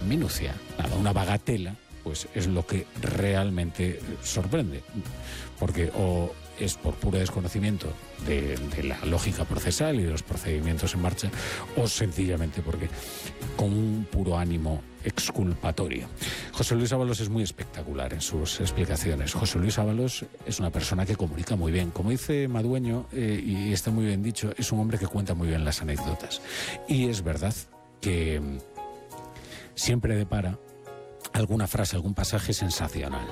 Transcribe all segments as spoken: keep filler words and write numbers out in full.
minucia, nada, una bagatela, pues es lo que realmente sorprende, porque o es por puro desconocimiento de, de la lógica procesal y de los procedimientos en marcha, o sencillamente porque con un puro ánimo exculpatorio. José Luis Ábalos es muy espectacular en sus explicaciones. José Luis Ábalos es una persona que comunica muy bien. Como dice Madueño, eh, y está muy bien dicho, es un hombre que cuenta muy bien las anécdotas. Y es verdad que siempre depara alguna frase, algún pasaje sensacional.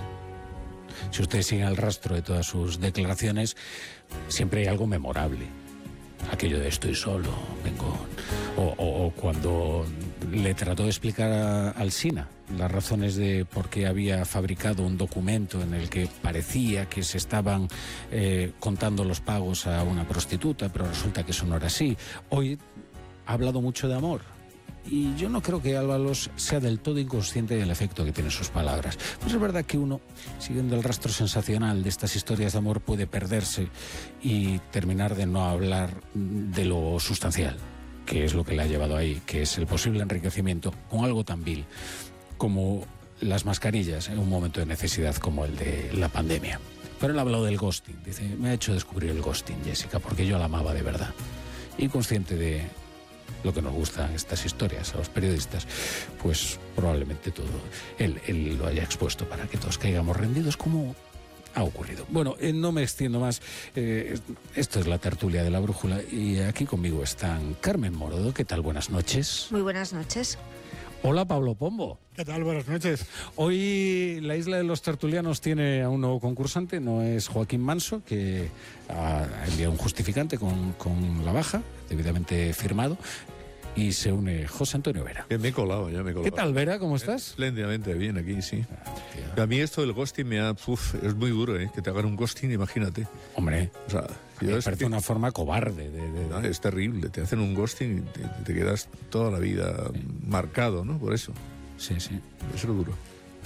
Si ustedes siguen el rastro de todas sus declaraciones, siempre hay algo memorable. Aquello de estoy solo, vengo... O, o, o cuando le trató de explicar a Alsina las razones de por qué había fabricado un documento en el que parecía que se estaban eh, contando los pagos a una prostituta, pero resulta que eso no era así. Hoy ha hablado mucho de amor. Y yo no creo que Ábalos sea del todo inconsciente del efecto que tienen sus palabras. Pues es verdad que uno, siguiendo el rastro sensacional de estas historias de amor, puede perderse y terminar de no hablar de lo sustancial, que es lo que le ha llevado ahí, que es el posible enriquecimiento con algo tan vil como las mascarillas en un momento de necesidad como el de la pandemia. Pero él ha hablado del ghosting. Dice, me ha hecho descubrir el ghosting, Jessica, porque yo la amaba de verdad. Y consciente de lo que nos gustan estas historias a los periodistas, pues probablemente todo él, él lo haya expuesto para que todos caigamos rendidos como ha ocurrido. Bueno, eh, no me extiendo más. Eh, esto es la tertulia de la brújula y aquí conmigo están Carmen Morodo. ¿Qué tal? Buenas noches. Muy buenas noches. Hola, Pablo Pombo. ¿Qué tal? Buenas noches. Hoy la Isla de los Tertulianos tiene a un nuevo concursante, no es Joaquín Manso, que ha enviado un justificante con, con la baja, debidamente firmado, y se une José Antonio Vera. Que me he colado, ya me he colado. ¿Qué tal, Vera? ¿Cómo estás? Espléndidamente bien aquí, sí. Ah, a mí esto del ghosting me ha... Uf, es muy duro, ¿eh? Que te hagan un ghosting, imagínate. Hombre, o sea, me yo parece que... una forma cobarde. De, de... No, es terrible, te hacen un ghosting y te, te quedas toda la vida sí. marcado, ¿no? Por eso. Sí, sí. Eso es duro.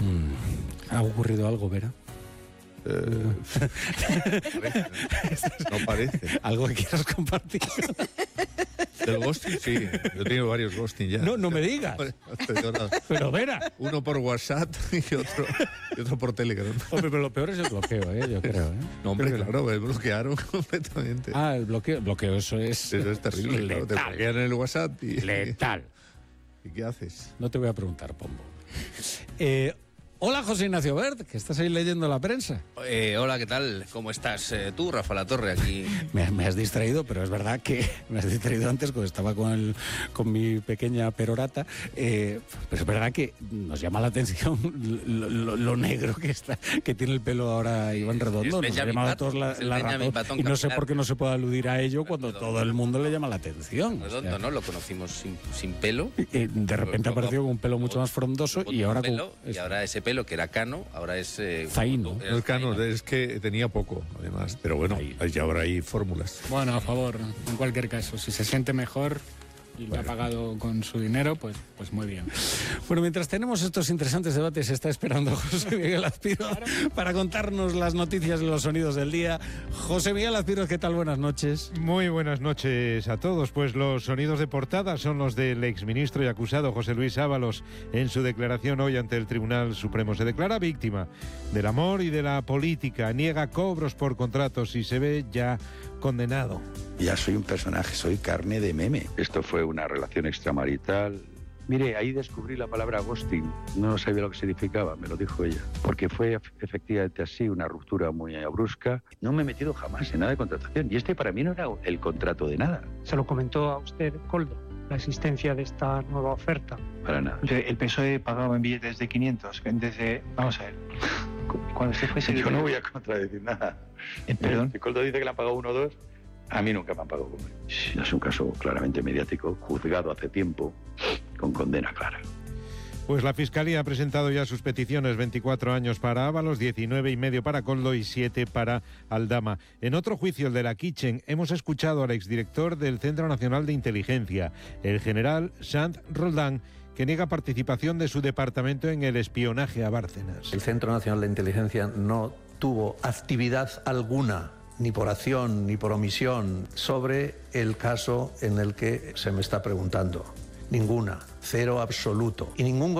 Mm. ¿Ha ocurrido algo, Vera? Eh, parece, ¿no? no parece. ¿Algo que quieras compartir? Del ghosting, sí. Yo he tenido varios ghosting ya. No, no me digas. Pero Vera. Uno por WhatsApp y otro, y otro por Telegram. Hombre, pero lo peor es el bloqueo, ¿eh? Yo creo, ¿eh? No, hombre, claro, me bloquearon completamente. Ah, el bloqueo, el bloqueo, eso es... Eso es terrible. Letal. Claro, te bloquean en el WhatsApp y... Letal. ¿Y qué haces? No te voy a preguntar, Pombo. Eh... Hola, José Ignacio Bert, que estás ahí leyendo la prensa. Eh, hola, ¿qué tal? ¿Cómo estás? Eh, tú, Rafa La Torre, aquí. Me, me has distraído, pero es verdad que me has distraído antes cuando estaba con, el, con mi pequeña perorata. Eh, pero es verdad que nos llama la atención lo, lo, lo negro que está, que tiene el pelo ahora Iván Redondo. Nos ha llamado a todos la, la razón. Y no sé por qué no se puede aludir a ello cuando Redondo. Todo el mundo le llama la atención. Redondo, o sea, ¿no? Lo conocimos sin, sin pelo. Eh, de repente ha aparecido con un pelo mucho más frondoso y ahora pelo, con... Y ahora ese pelo que era cano, ahora es... Eh, Zaino. No es cano, es que tenía poco, además. Pero bueno, ya ahora hay fórmulas. Bueno, a favor, en cualquier caso. Si se siente mejor y bueno. lo ha pagado con su dinero, pues, pues muy bien. Bueno, mientras tenemos estos interesantes debates, está esperando José Miguel Azpiroz claro. para contarnos las noticias y los sonidos del día. José Miguel Azpiroz, ¿qué tal? Buenas noches. Muy buenas noches a todos. Pues los sonidos de portada son los del exministro y acusado José Luis Ábalos. En su declaración hoy ante el Tribunal Supremo se declara víctima del amor y de la política. Niega cobros por contratos y se ve ya condenado. Ya soy un personaje, soy carne de meme. Esto fue una relación extramarital. Mire, ahí descubrí la palabra ghosting. No sabía lo que significaba, me lo dijo ella. Porque fue efectivamente así, una ruptura muy brusca. No me he metido jamás en nada de contratación. Y este para mí no era el contrato de nada. ¿Se lo comentó a usted, Koldo, la existencia de esta nueva oferta? Para nada. El P S O E pagaba en billetes de quinientos. Desde, vamos a ver, cuando se fuese... Yo no voy a contradecir nada. Eh, perdón. Si Koldo dice que le han pagado uno o dos... A mí nunca me han pagado. Es un caso claramente mediático, juzgado hace tiempo, con condena clara. Pues la Fiscalía ha presentado ya sus peticiones, veinticuatro años para Ábalos, diecinueve y medio para Koldo y siete para Aldama. En otro juicio, el de la Kitchen, hemos escuchado al exdirector del Centro Nacional de Inteligencia, el general Sant Roldán, que niega participación de su departamento en el espionaje a Bárcenas. El Centro Nacional de Inteligencia no tuvo actividad alguna, ni por acción ni por omisión, sobre el caso en el que se me está preguntando. Ninguna, cero absoluto. Y ningún